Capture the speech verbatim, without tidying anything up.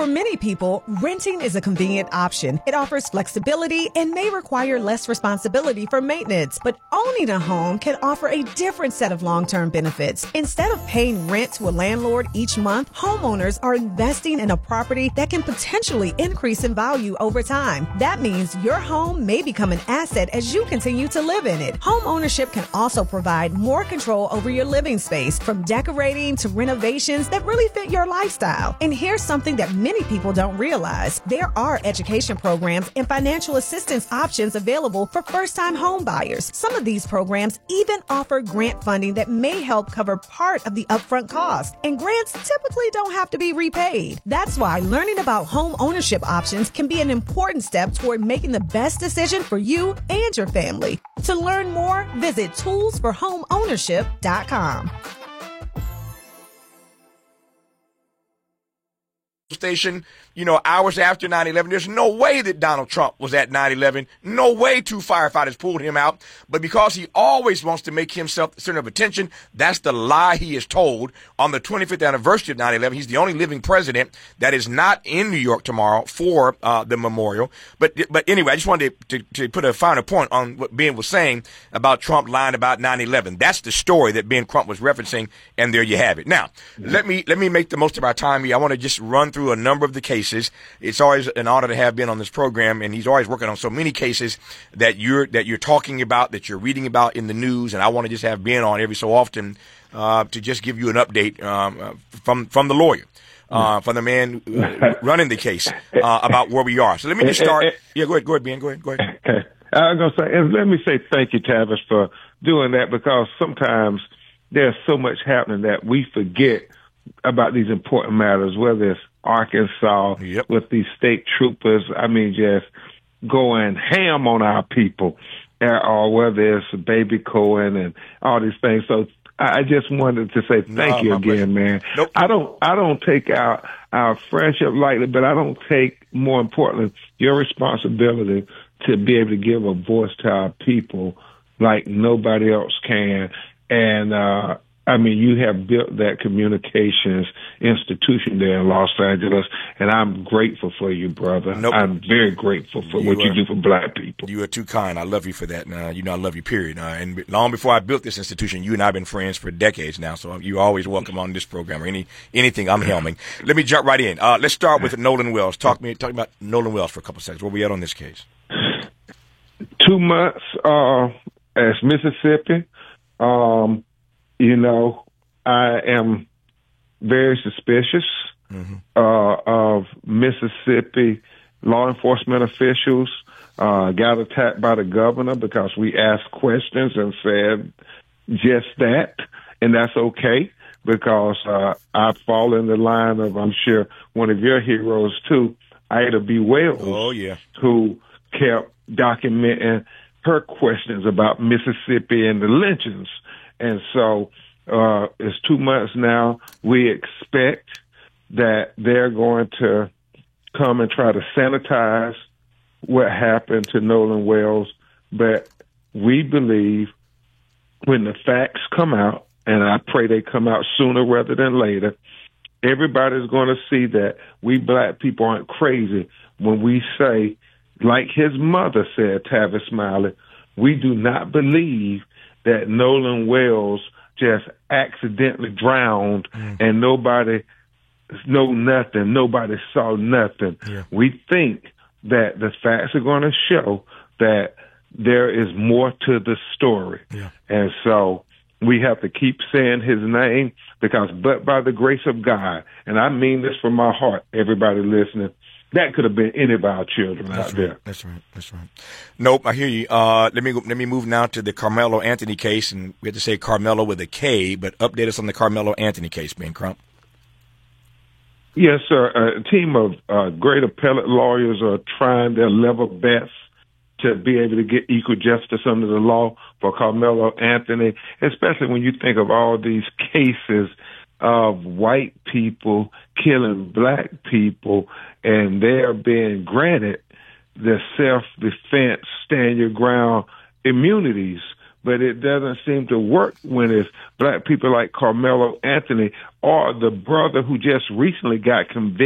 many people, renting is a convenient option. It offers flexibility and may require less responsibility for maintenance. But owning a home can offer a different set of long-term benefits. Instead of paying rent to a landlord each month, homeowners are investing in a property that can potentially increase in value over time. That means your home may become an asset as you continue to live in it. Home ownership can also provide more control over your living space, from decorating to renovations that really fit your lifestyle. And here's something that many people don't realize. There are education programs and financial assistance options available for first-time home buyers. Some of these programs even offer grant funding that may help cover part of the upfront cost. And grants typically don't have to be repaid. That's why learning about home ownership options can be an important step toward making the best decision for you and your family. To learn more, visit tools for home ownership dot com. Station, you know, hours after nine eleven. There's no way that Donald Trump was at nine eleven. No way two firefighters pulled him out. But because he always wants to make himself the center of attention, that's the lie he is told. On the twenty-fifth anniversary of nine eleven, he's the only living president that is not in New York tomorrow for uh, the memorial. But but anyway, I just wanted to, to, to put a finer point on what Ben was saying about Trump lying about nine eleven. That's the story that Ben Crump was referencing, and there you have it. Now, mm-hmm. let me let me make the most of our time here. I want to just run through a number of the cases. It's always an honor to have Ben on this program, and he's always working on so many cases that you're that you're talking about, that you're reading about in the news, and I want to just have Ben on every so often uh, to just give you an update um, uh, from from the lawyer, uh, from the man running the case uh, about where we are. So let me just start. Yeah, go ahead, go ahead, Ben. Go ahead, go ahead. Okay. I was gonna say, and let me say thank you, Tavis, for doing that, because sometimes there's so much happening that we forget about these important matters, whether it's Arkansas yep. with these state troopers, I mean, just going ham on our people, or whether it's Baby Cohen and all these things. So I just wanted to say thank no, you again, pleasure. man. Nope. I don't, I don't take our, our friendship lightly, but I don't take, more importantly, your responsibility to be able to give a voice to our people like nobody else can. And, uh, I mean, you have built that communications institution there in Los Angeles, and I'm grateful for you, brother. Nope. I'm very grateful for you what are, you do for black people. You are too kind. I love you for that. Uh, you know, I love you, period. Uh, and long before I built this institution, you and I have been friends for decades now, so you're always welcome on this program or any anything I'm helming. Let me jump right in. Uh, let's start with Nolan Wells. Talk me, talk about Nolan Wells for a couple of seconds. Where we at on this case? Two months uh, as Mississippi. Um You know, I am very suspicious mm-hmm. uh, of Mississippi law enforcement officials. Uh, got attacked by the governor because we asked questions and said just that, and that's okay, because uh, I fall in the line of, I'm sure, one of your heroes too, Ida B. Wells, oh, yeah. who kept documenting her questions about Mississippi and the lynchings. And so uh, it's two months now. We expect that they're going to come and try to sanitize what happened to Nolan Wells. But we believe when the facts come out, and I pray they come out sooner rather than later, everybody's going to see that we black people aren't crazy when we say, like his mother said, Tavis Smiley, we do not believe that Nolan Wells just accidentally drowned mm. and nobody know nothing, nobody saw nothing. Yeah. We think that the facts are going to show that there is more to the story. Yeah. And so we have to keep saying his name, because but by the grace of God, and I mean this from my heart, everybody listening, that could have been any of our children That's out right. there. That's right. That's right. Nope, I hear you. Uh, let me go, let me move now to the Carmelo Anthony case, and we have to say Carmelo with a K, but update us on the Carmelo Anthony case, Ben Crump. Yes, sir. A team of uh, great appellate lawyers are trying their level best to be able to get equal justice under the law for Carmelo Anthony, especially when you think of all these cases of white people killing black people, and they're being granted the self-defense, stand your ground immunities. But it doesn't seem to work when it's black people like Carmelo Anthony or the brother who just recently got convicted